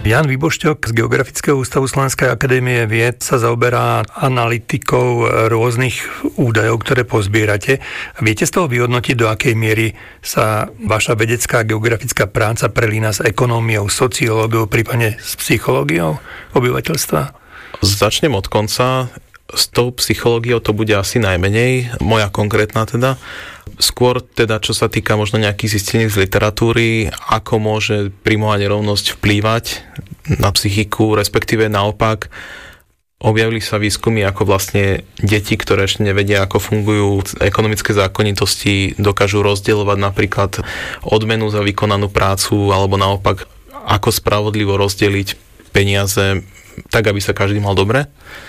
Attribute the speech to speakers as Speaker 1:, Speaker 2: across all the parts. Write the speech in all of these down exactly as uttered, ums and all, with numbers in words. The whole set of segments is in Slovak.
Speaker 1: Jan Výbošťok z Geografického ústavu Slovenskej akadémie vied sa zaoberá analytikou rôznych údajov, ktoré pozbierate. Viete z toho vyhodnotiť, do akej miery sa vaša vedecká geografická práca prelína s ekonómiou, sociológiou, prípadne s psychológiou obyvateľstva?
Speaker 2: Začnem od konca. S tou psychológiou to bude asi najmenej, moja konkrétna teda. Skôr teda, čo sa týka možno nejakých zistení z literatúry, ako môže príjmová nerovnosť vplývať na psychiku, respektíve naopak objavili sa výskumy, ako vlastne deti, ktoré ešte nevedia, ako fungujú ekonomické zákonitosti, dokážu rozdielovať napríklad odmenu za vykonanú prácu, alebo naopak, ako spravodlivo rozdeliť peniaze tak, aby sa každý mal dobre.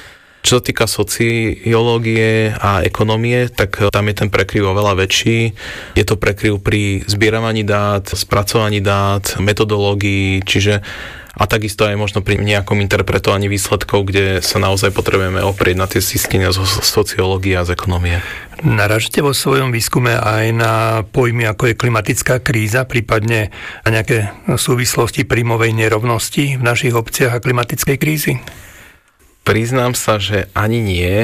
Speaker 2: Čo sa týka sociológie a ekonomie, tak tam je ten prekryv oveľa väčší. Je to prekryv pri zbieraní dát, spracovaní dát, metodológii, čiže a takisto aj možno pri nejakom interpretovaní výsledkov, kde sa naozaj potrebujeme oprieť na tie zistenia zo sociológie a z ekonomie.
Speaker 1: Naražte vo svojom výskume aj na pojmy, ako je klimatická kríza, prípadne na nejaké súvislosti príjmovej nerovnosti v našich obciach a klimatickej krízy?
Speaker 2: Priznám sa, že ani nie.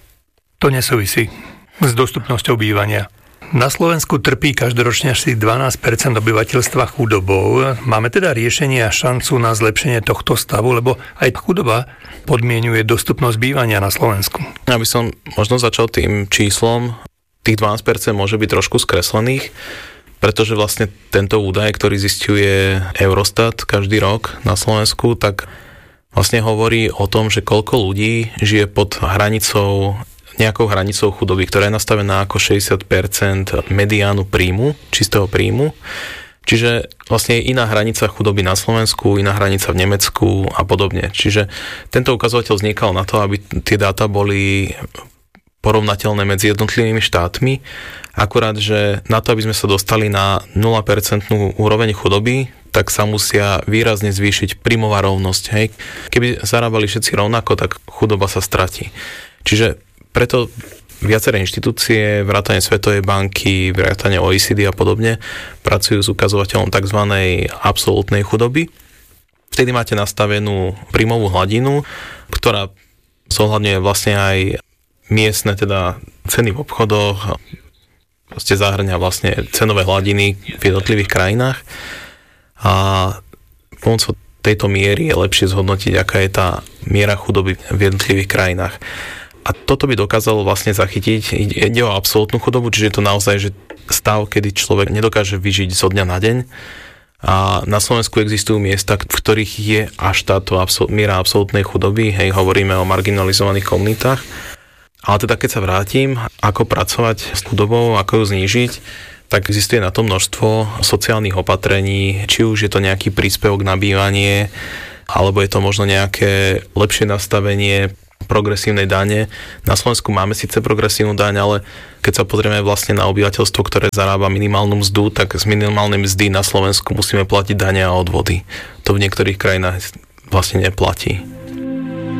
Speaker 1: To nesúvisí s dostupnosťou bývania. Na Slovensku trpí každoročne asi dvanásť percent obyvateľstva chudobou. Máme teda riešenie a šancu na zlepšenie tohto stavu, lebo aj chudoba podmienuje dostupnosť bývania na Slovensku.
Speaker 2: Ja by som možno začal tým číslom. Tých dvanásť percent môže byť trošku skreslených, pretože vlastne tento údaj, ktorý zisťuje Eurostat každý rok na Slovensku, tak vlastne hovorí o tom, že koľko ľudí žije pod hranicou, nejakou hranicou chudoby, ktorá je nastavená ako šesťdesiat percent mediánu príjmu, čistého príjmu. Čiže vlastne je iná hranica chudoby na Slovensku, iná hranica v Nemecku a podobne. Čiže tento ukazovateľ vznikal na to, aby tie dáta boli porovnateľné medzi jednotlivými štátmi. Akurát, že na to, aby sme sa dostali na nula percent úroveň chudoby, tak sa musia výrazne zvýšiť príjmová rovnosť. Hej. Keby zarábali všetci rovnako, tak chudoba sa stratí. Čiže preto viaceré inštitúcie, vrátane Svetovej banky, vrátane O E C D a podobne, pracujú s ukazovateľom tzv. Absolútnej chudoby. Vtedy máte nastavenú príjmovú hladinu, ktorá zohľadňuje vlastne aj miestne teda ceny v obchodoch, proste zahŕňa vlastne cenové hladiny v jednotlivých krajinách. A pomocou tejto miery je lepšie zhodnotiť, aká je tá miera chudoby v jednotlivých krajinách. A toto by dokázalo vlastne zachytiť, ide o absolútnu chudobu, čiže je to naozaj že stav, kedy človek nedokáže vyžiť zo dňa na deň. A na Slovensku existujú miesta, v ktorých je až táto absol- miera absolútnej chudoby, hej, hovoríme o marginalizovaných komunitách. Ale teda keď sa vrátim, ako pracovať s chudobou, ako ju znížiť, tak existuje na to množstvo sociálnych opatrení, či už je to nejaký príspevok na bývanie, alebo je to možno nejaké lepšie nastavenie progresívnej dane. Na Slovensku máme síce progresívnu daň, ale keď sa pozrieme vlastne na obyvateľstvo, ktoré zarába minimálnu mzdu, tak z minimálnej mzdy na Slovensku musíme platiť dane a odvody. To v niektorých krajinách vlastne neplatí.